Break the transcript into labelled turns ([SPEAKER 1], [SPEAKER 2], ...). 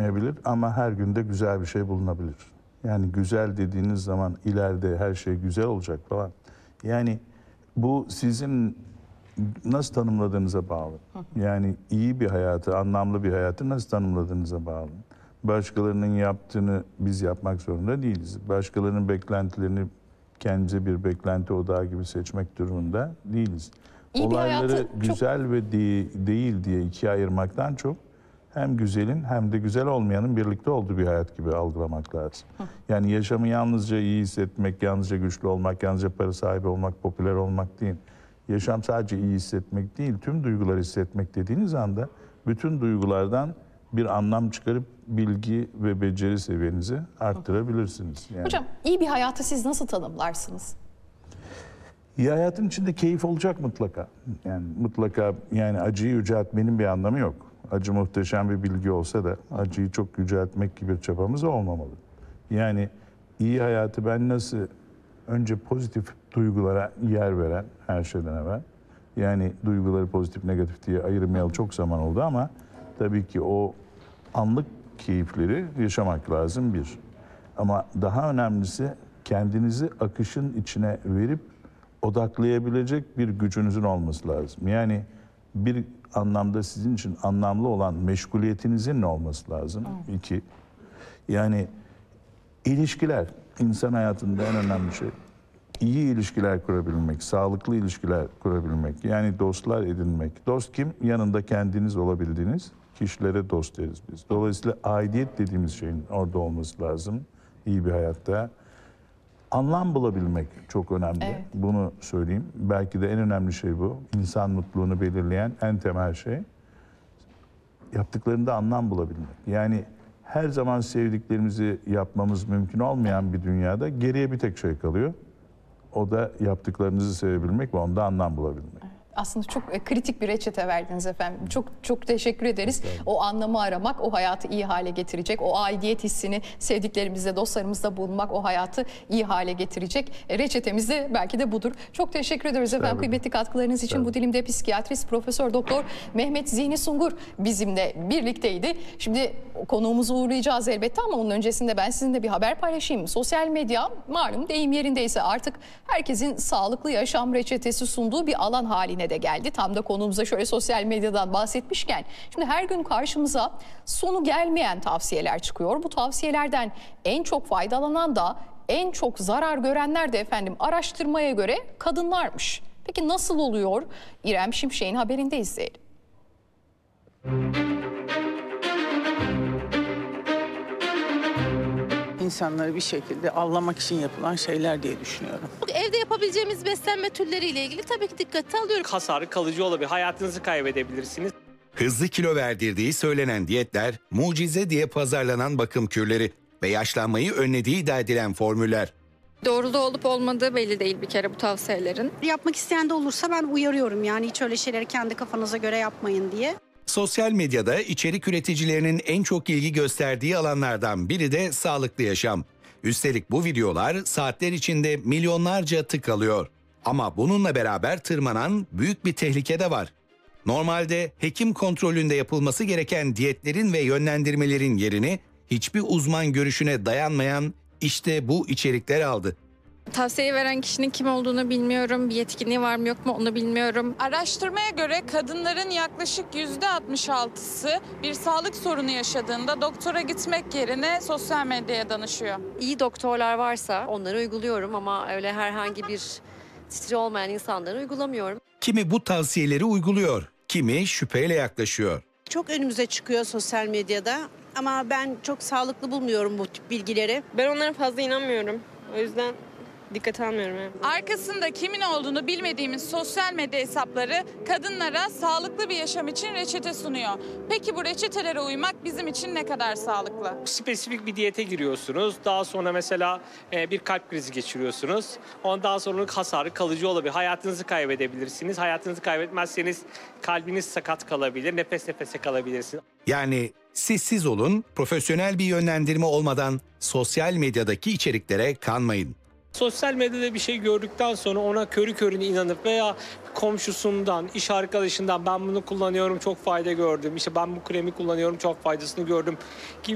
[SPEAKER 1] olmayabilir ama her günde güzel bir şey bulunabilir. Yani güzel dediğiniz zaman ileride her şey güzel olacak falan. Yani bu sizin nasıl tanımladığınıza bağlı. Yani iyi bir hayatı, anlamlı bir hayatı nasıl tanımladığınıza bağlı. Başkalarının yaptığını biz yapmak zorunda değiliz. Başkalarının beklentilerini kendimize bir beklenti odağı gibi seçmek durumunda değiliz.
[SPEAKER 2] İyi bir
[SPEAKER 1] Olayları
[SPEAKER 2] hayatı çok...
[SPEAKER 1] güzel ve değil diye ikiye ayırmaktan çok hem güzelin hem de güzel olmayanın birlikte olduğu bir hayat gibi algılamak lazım. Yani yaşamı yalnızca iyi hissetmek, yalnızca güçlü olmak, yalnızca para sahibi olmak, popüler olmak değil. Yaşam sadece iyi hissetmek değil, tüm duyguları hissetmek dediğiniz anda bütün duygulardan bir anlam çıkarıp bilgi ve beceri seviyenizi arttırabilirsiniz. Yani.
[SPEAKER 2] Hocam iyi bir hayatı siz nasıl tanımlarsınız?
[SPEAKER 1] İyi hayatın içinde keyif olacak mutlaka. Yani mutlaka yani acıyı yüceltmenin bir anlamı yok. Acı muhteşem bir bilgi olsa da acıyı çok yüceltmek gibi bir çabamız olmamalı. Yani iyi hayatı ben nasıl önce pozitif duygulara yer veren her şeyden evvel. Yani duyguları pozitif negatif diye ayırmayalı çok zaman oldu ama tabii ki o anlık keyifleri yaşamak lazım bir. Ama daha önemlisi kendinizi akışın içine verip odaklayabilecek bir gücünüzün olması lazım. Yani bir anlamda sizin için anlamlı olan meşguliyetinizin ne olması lazım? İki, yani ilişkiler, insan hayatında en önemli şey. İyi ilişkiler kurabilmek, sağlıklı ilişkiler kurabilmek, yani dostlar edinmek. Dost kim? Yanında kendiniz olabildiğiniz kişilere dost deriz biz. Dolayısıyla aidiyet dediğimiz şeyin orada olması lazım iyi bir hayatta. Anlam bulabilmek çok önemli.
[SPEAKER 2] Evet.
[SPEAKER 1] Bunu söyleyeyim. Belki de en önemli şey bu. İnsan mutluluğunu belirleyen en temel şey. Yaptıklarında anlam bulabilmek. Yani her zaman sevdiklerimizi yapmamız mümkün olmayan bir dünyada geriye bir tek şey kalıyor. O da yaptıklarınızı sevebilmek ve onda anlam bulabilmek.
[SPEAKER 2] Aslında çok kritik bir reçete verdiniz efendim. Çok teşekkür ederiz. O anlamı aramak, o hayatı iyi hale getirecek. O aidiyet hissini sevdiklerimizle, dostlarımızla bulmak, o hayatı iyi hale getirecek. Reçetemiz de belki de budur. Çok teşekkür ederiz efendim kıymetli katkılarınız için. Bu dilimde psikiyatrist Profesör Doktor Mehmet Zihni Sungur bizimle birlikteydi. Şimdi konuğumuzu uğurlayacağız elbette ama onun öncesinde ben sizinle bir haber paylaşayım. Sosyal medya malum deyim yerindeyse artık herkesin sağlıklı yaşam reçetesi sunduğu bir alan haline de geldi. Tam da konumuza şöyle sosyal medyadan bahsetmişken şimdi her gün karşımıza sonu gelmeyen tavsiyeler çıkıyor. Bu tavsiyelerden en çok faydalanan da en çok zarar görenler de efendim araştırmaya göre kadınlarmış. Peki nasıl oluyor? İrem Şimşek'in haberinde izleyelim.
[SPEAKER 3] İnsanları bir şekilde avlamak için yapılan şeyler diye düşünüyorum.
[SPEAKER 4] Evde yapabileceğimiz beslenme türleriyle ilgili tabii ki dikkate alıyorum.
[SPEAKER 5] Hasarı kalıcı olabilir, hayatınızı kaybedebilirsiniz.
[SPEAKER 6] Hızlı kilo verdirdiği söylenen diyetler, mucize diye pazarlanan bakım kürleri ve yaşlanmayı önlediği iddia edilen formüller.
[SPEAKER 7] Doğruluğu olup olmadığı belli değil bir kere bu tavsiyelerin.
[SPEAKER 8] Yapmak isteyen de olursa ben uyarıyorum yani hiç öyle şeyleri kendi kafanıza göre yapmayın diye.
[SPEAKER 6] Sosyal medyada içerik üreticilerinin en çok ilgi gösterdiği alanlardan biri de sağlıklı yaşam. Üstelik bu videolar saatler içinde milyonlarca tık alıyor. Ama bununla beraber tırmanan büyük bir tehlike de var. Normalde hekim kontrolünde yapılması gereken diyetlerin ve yönlendirmelerin yerini hiçbir uzman görüşüne dayanmayan işte bu içerikler aldı.
[SPEAKER 7] Tavsiyeyi veren kişinin kim olduğunu bilmiyorum, bir yetkinliği var mı yok mu onu bilmiyorum.
[SPEAKER 9] Araştırmaya göre kadınların yaklaşık %66'sı bir sağlık sorunu yaşadığında doktora gitmek yerine sosyal medyaya danışıyor.
[SPEAKER 10] İyi doktorlar varsa onları uyguluyorum ama öyle herhangi bir titri olmayan insanları uygulamıyorum.
[SPEAKER 6] Kimi bu tavsiyeleri uyguluyor, kimi şüpheyle yaklaşıyor.
[SPEAKER 8] Çok önümüze çıkıyor sosyal medyada ama ben çok sağlıklı bulmuyorum bu tip bilgileri.
[SPEAKER 11] Ben onlara fazla inanmıyorum. O yüzden dikkate almıyorum yani.
[SPEAKER 9] Arkasında kimin olduğunu bilmediğimiz sosyal medya hesapları kadınlara sağlıklı bir yaşam için reçete sunuyor. Peki bu reçetelere uymak bizim için ne kadar sağlıklı?
[SPEAKER 5] Spesifik bir diyete giriyorsunuz. Daha sonra mesela bir kalp krizi geçiriyorsunuz. Ondan sonra hasarı kalıcı olabilir. Hayatınızı kaybedebilirsiniz. Hayatınızı kaybetmezseniz kalbiniz sakat kalabilir. Nefes nefese kalabilirsiniz.
[SPEAKER 6] Yani sessiz olun, profesyonel bir yönlendirme olmadan sosyal medyadaki içeriklere kanmayın.
[SPEAKER 5] Sosyal medyada bir şey gördükten sonra ona körü körüne inanıp veya komşusundan, iş arkadaşından ben bunu kullanıyorum çok fayda gördüm. İşte ben bu kremi kullanıyorum çok faydasını gördüm gibi